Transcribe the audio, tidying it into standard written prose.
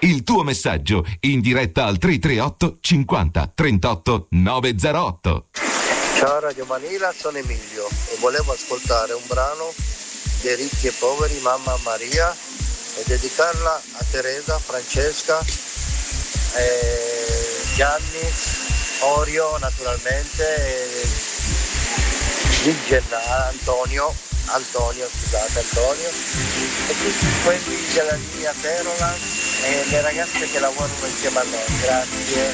Il tuo messaggio in diretta al 338 50 38 908. Ciao Radio Manila, sono Emilio e volevo ascoltare un brano dei Ricchi e Poveri, Mamma Maria, e dedicarla a Teresa, Francesca, Gianni, Orio naturalmente, Antonio, e tutti quelli della linea Terola e le ragazze che lavorano insieme a noi. Grazie.